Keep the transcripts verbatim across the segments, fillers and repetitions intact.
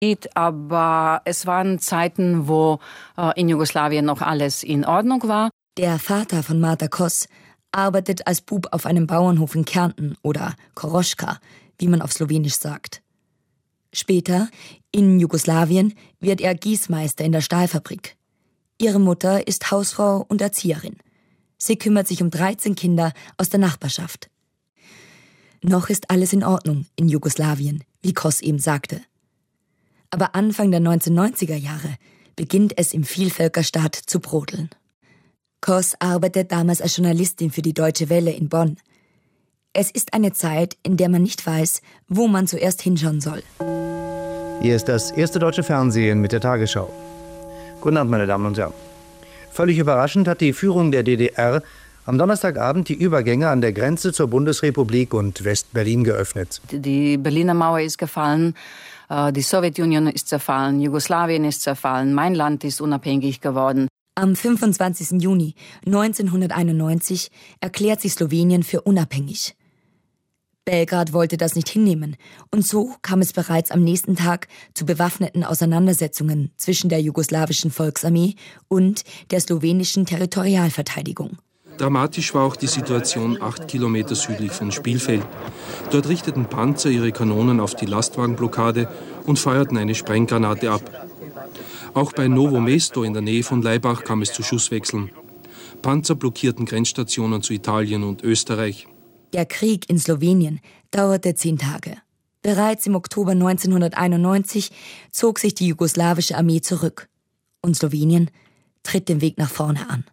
Aber es waren Zeiten, wo äh, in Jugoslawien noch alles in Ordnung war. Der Vater von Marta Kos arbeitet als Bub auf einem Bauernhof in Kärnten oder Koroschka, wie man auf Slowenisch sagt. Später, in Jugoslawien, wird er Gießmeister in der Stahlfabrik. Ihre Mutter ist Hausfrau und Erzieherin. Sie kümmert sich um dreizehn Kinder aus der Nachbarschaft. Noch ist alles in Ordnung in Jugoslawien, wie Kos eben sagte. Aber Anfang der neunzehnhundertneunziger Jahre beginnt es im Vielvölkerstaat zu brodeln. Kos arbeitet damals als Journalistin für die Deutsche Welle in Bonn. Es ist eine Zeit, in der man nicht weiß, wo man zuerst hinschauen soll. Hier ist das erste deutsche Fernsehen mit der Tagesschau. Guten Abend, meine Damen und Herren. Völlig überraschend hat die Führung der D D R am Donnerstagabend die Übergänge an der Grenze zur Bundesrepublik und West-Berlin geöffnet. Die Berliner Mauer ist gefallen, die Sowjetunion ist zerfallen, Jugoslawien ist zerfallen, mein Land ist unabhängig geworden. Am fünfundzwanzigsten Juni neunzehnhunderteinundneunzig erklärt sich Slowenien für unabhängig. Belgrad wollte das nicht hinnehmen und so kam es bereits am nächsten Tag zu bewaffneten Auseinandersetzungen zwischen der jugoslawischen Volksarmee und der slowenischen Territorialverteidigung. Dramatisch war auch die Situation acht Kilometer südlich von Spielfeld. Dort richteten Panzer ihre Kanonen auf die Lastwagenblockade und feuerten eine Sprenggranate ab. Auch bei Novo Mesto in der Nähe von Laibach kam es zu Schusswechseln. Panzer blockierten Grenzstationen zu Italien und Österreich. Der Krieg in Slowenien dauerte zehn Tage. Bereits im Oktober neunzehnhunderteinundneunzig zog sich die jugoslawische Armee zurück. Und Slowenien tritt den Weg nach vorne an.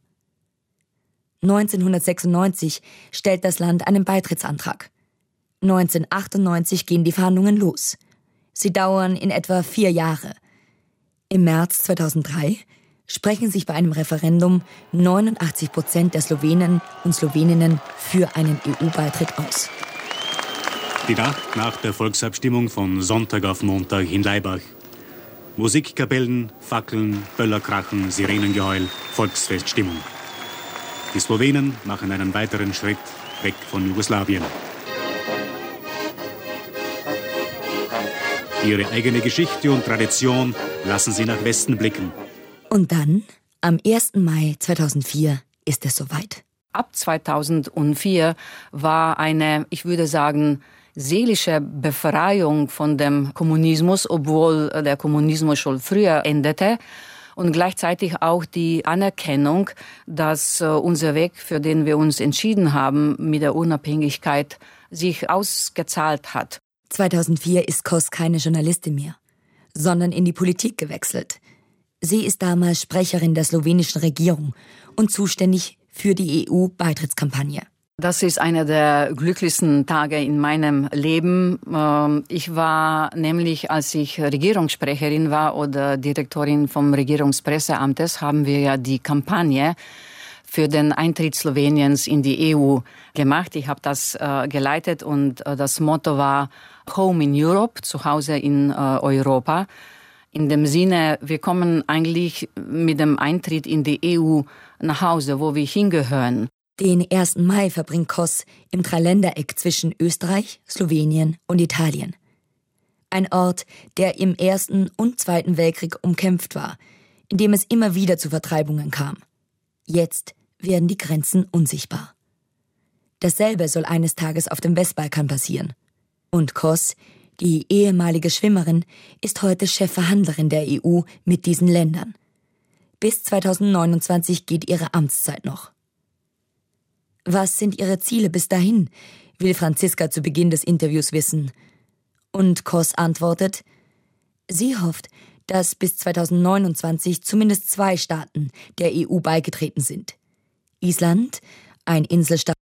neunzehnhundertsechsundneunzig stellt das Land einen Beitrittsantrag. neunzehnhundertachtundneunzig gehen die Verhandlungen los. Sie dauern in etwa vier Jahre. Im März zweitausenddrei sprechen sich bei einem Referendum neunundachtzig Prozent der Slowenen und Sloweninnen für einen E U-Beitritt aus. Die Nacht nach der Volksabstimmung von Sonntag auf Montag in Laibach. Musikkapellen, Fackeln, Böllerkrachen, Sirenengeheul, Volksfeststimmung. Die Slowenen machen einen weiteren Schritt weg von Jugoslawien. Ihre eigene Geschichte und Tradition lassen sie nach Westen blicken. Und dann, am ersten Mai zweitausendvier, ist es soweit. Ab zweitausendvier war eine, ich würde sagen, seelische Befreiung von dem Kommunismus, obwohl der Kommunismus schon früher endete. Und gleichzeitig auch die Anerkennung, dass unser Weg, für den wir uns entschieden haben, mit der Unabhängigkeit sich ausgezahlt hat. zweitausendvier ist Kos keine Journalistin mehr, sondern in die Politik gewechselt. Sie ist damals Sprecherin der slowenischen Regierung und zuständig für die E U-Beitrittskampagne. Das ist einer der glücklichsten Tage in meinem Leben. Ich war nämlich, als ich Regierungssprecherin war oder Direktorin vom Regierungspresseamtes, haben wir ja die Kampagne für den Eintritt Sloweniens in die E U gemacht. Ich habe das äh, geleitet und äh, das Motto war Home in Europe, zu Hause in äh, Europa. In dem Sinne, wir kommen eigentlich mit dem Eintritt in die E U nach Hause, wo wir hingehören. Den ersten Mai verbringt Kos im Dreiländereck zwischen Österreich, Slowenien und Italien. Ein Ort, der im Ersten und Zweiten Weltkrieg umkämpft war, in dem es immer wieder zu Vertreibungen kam. Jetzt werden die Grenzen unsichtbar. Dasselbe soll eines Tages auf dem Westbalkan passieren. Und Kos, die ehemalige Schwimmerin, ist heute Chefverhandlerin der E U mit diesen Ländern. Bis zweitausendneunundzwanzig geht ihre Amtszeit noch. Was sind ihre Ziele bis dahin, will Franziska zu Beginn des Interviews wissen. Und Kos antwortet, sie hofft, dass bis zweitausendneunundzwanzig zumindest zwei Staaten der E U beigetreten sind. Island, ein Inselstaat